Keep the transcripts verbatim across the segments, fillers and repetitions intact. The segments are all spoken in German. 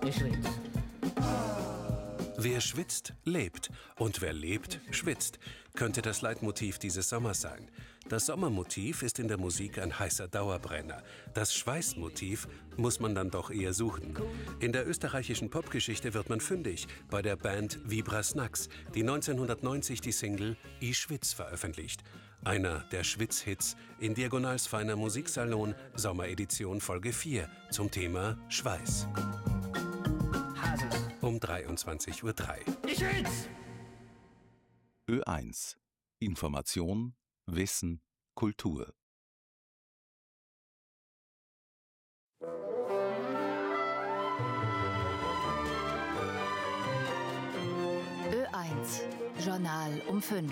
geschwitzt. Wer schwitzt, lebt. Und wer lebt, schwitzt. Könnte das Leitmotiv dieses Sommers sein. Das Sommermotiv ist in der Musik ein heißer Dauerbrenner. Das Schweißmotiv muss man dann doch eher suchen. In der österreichischen Popgeschichte wird man fündig bei der Band Vibrasnax, die neunzehnhundertneunzig die Single I Schwitz veröffentlicht. Einer der Schwitz-Hits in Diagonals feiner Musiksalon, Sommeredition Folge vier zum Thema Schweiß. Um dreiundzwanzig Uhr drei. Ich schwitz! Ö eins. Information, Wissen, Kultur. Ö eins. Journal um fünf.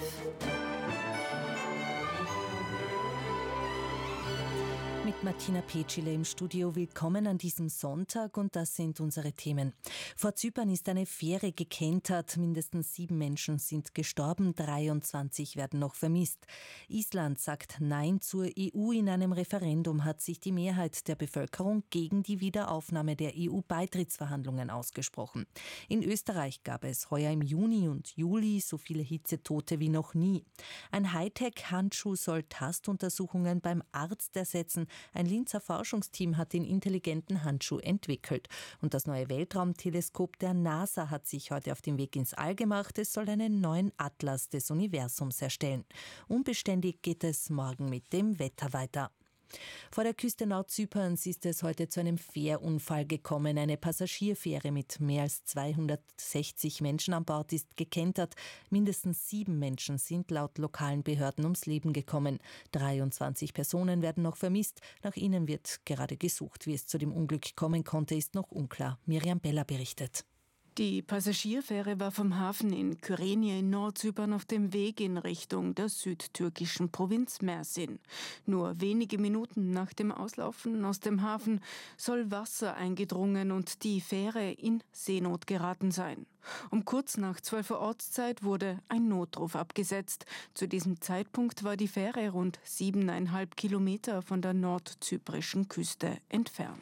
Mit Martina Petschile im Studio. Willkommen an diesem Sonntag und das sind unsere Themen. Vor Zypern ist eine Fähre gekentert. Mindestens sieben Menschen sind gestorben, dreiundzwanzig werden noch vermisst. Island sagt Nein zur E U. In einem Referendum hat sich die Mehrheit der Bevölkerung gegen die Wiederaufnahme der E U-Beitrittsverhandlungen ausgesprochen. In Österreich gab es heuer im Juni und Juli so viele Hitzetote wie noch nie. Ein Hightech-Handschuh soll Tastuntersuchungen beim Arzt ersetzen. Ein Linzer Forschungsteam hat den intelligenten Handschuh entwickelt. Und das neue Weltraumteleskop der NASA hat sich heute auf den Weg ins All gemacht. Es soll einen neuen Atlas des Universums erstellen. Unbeständig geht es morgen mit dem Wetter weiter. Vor der Küste Nordzyperns ist es heute zu einem Fährunfall gekommen. Eine Passagierfähre mit mehr als zweihundertsechzig Menschen an Bord ist gekentert. Mindestens sieben Menschen sind laut lokalen Behörden ums Leben gekommen. dreiundzwanzig Personen werden noch vermisst. Nach ihnen wird gerade gesucht. Wie es zu dem Unglück kommen konnte, ist noch unklar. Miriam Beller berichtet. Die Passagierfähre war vom Hafen in Kyrenia in Nordzypern auf dem Weg in Richtung der südtürkischen Provinz Mersin. Nur wenige Minuten nach dem Auslaufen aus dem Hafen soll Wasser eingedrungen und die Fähre in Seenot geraten sein. Um kurz nach zwölf Uhr Ortszeit wurde ein Notruf abgesetzt. Zu diesem Zeitpunkt war die Fähre rund siebeneinhalb Kilometer von der nordzyprischen Küste entfernt.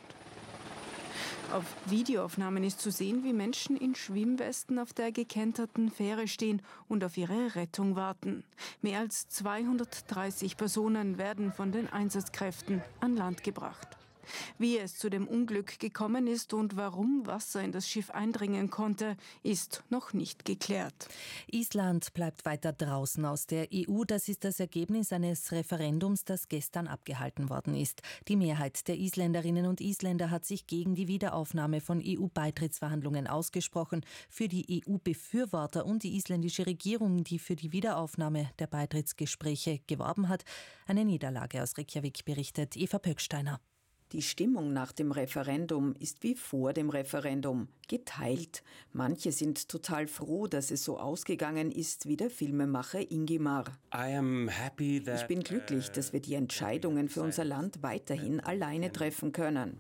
Auf Videoaufnahmen ist zu sehen, wie Menschen in Schwimmwesten auf der gekenterten Fähre stehen und auf ihre Rettung warten. Mehr als zweihundertdreißig Personen werden von den Einsatzkräften an Land gebracht. Wie es zu dem Unglück gekommen ist und warum Wasser in das Schiff eindringen konnte, ist noch nicht geklärt. Island bleibt weiter draußen aus der E U. Das ist das Ergebnis eines Referendums, das gestern abgehalten worden ist. Die Mehrheit der Isländerinnen und Isländer hat sich gegen die Wiederaufnahme von E U-Beitrittsverhandlungen ausgesprochen. Für die E U-Befürworter und die isländische Regierung, die für die Wiederaufnahme der Beitrittsgespräche geworben hat, eine Niederlage. Aus Reykjavik berichtet Eva Pöcksteiner. Die Stimmung nach dem Referendum ist wie vor dem Referendum, geteilt. Manche sind total froh, dass es so ausgegangen ist wie der Filmemacher Ingimar. Ich bin glücklich, dass wir die Entscheidungen für unser Land weiterhin alleine treffen können.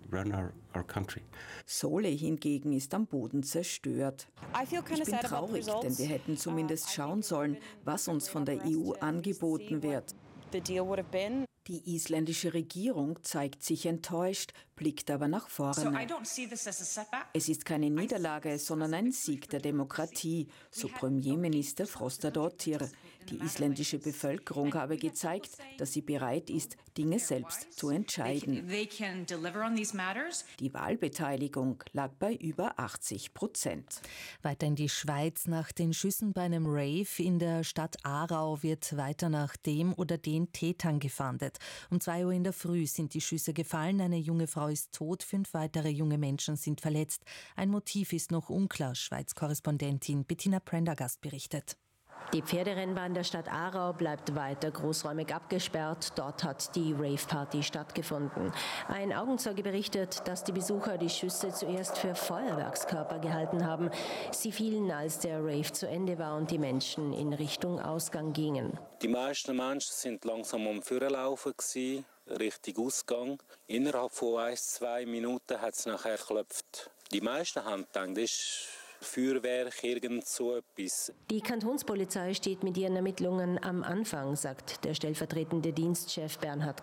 Sole hingegen ist am Boden zerstört. Ich bin traurig, denn wir hätten zumindest schauen sollen, was uns von der E U angeboten wird. Die isländische Regierung zeigt sich enttäuscht, blickt aber nach vorne. Es ist keine Niederlage, sondern ein Sieg der Demokratie, so Premierminister Frostadóttir. Die isländische Bevölkerung habe gezeigt, dass sie bereit ist, Dinge selbst zu entscheiden. Die Wahlbeteiligung lag bei über achtzig Prozent. Weiter in die Schweiz. Nach den Schüssen bei einem Rave in der Stadt Aarau wird weiter nach dem oder den Tätern gefahndet. Um zwei Uhr in der Früh sind die Schüsse gefallen. Eine junge Frau ist tot, fünf weitere junge Menschen sind verletzt. Ein Motiv ist noch unklar. Schweiz-Korrespondentin Bettina Prendergast berichtet. Die Pferderennbahn der Stadt Aarau bleibt weiter großräumig abgesperrt. Dort hat die Rave-Party stattgefunden. Ein Augenzeuge berichtet, dass die Besucher die Schüsse zuerst für Feuerwerkskörper gehalten haben. Sie fielen, als der Rave zu Ende war und die Menschen in Richtung Ausgang gingen. Die meisten Menschen sind langsam am Vorlaufen gewesen, Richtung Ausgang. Innerhalb von ein, zwei Minuten hat es nachher geklopft. Die meisten haben gedacht, das ist Feuerwerk, irgend so etwas. Die Kantonspolizei steht mit ihren Ermittlungen am Anfang, sagt der stellvertretende Dienstchef Bernhard